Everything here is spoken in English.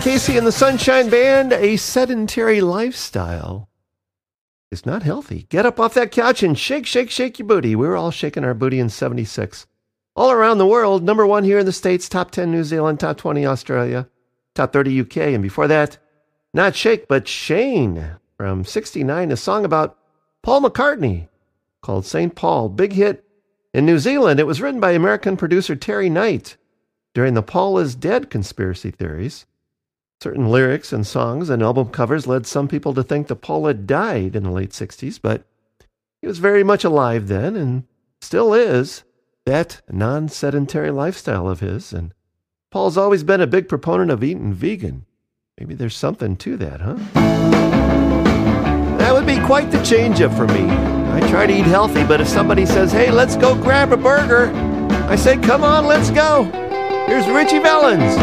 Casey and the Sunshine Band. A sedentary lifestyle is not healthy. Get up off that couch and shake, shake, shake your booty. We were all shaking our booty in 76. All around the world, number 1 here in the States, top 10 New Zealand, top 20 Australia, top 30 UK. And before that, not Shake, but Shane from 69, a song about Paul McCartney called St. Paul. Big hit in New Zealand. It was written by American producer Terry Knight during the Paul is Dead conspiracy theories. Certain lyrics and songs and album covers led some people to think that Paul had died in the late 60s, but he was very much alive then and still is. That non-sedentary lifestyle of his, and Paul's always been a big proponent of eating vegan. Maybe there's something to that, huh? That would be quite the change-up for me. I try to eat healthy, but if somebody says, hey, let's go grab a burger, I say, come on, let's go. Here's Richie Valens.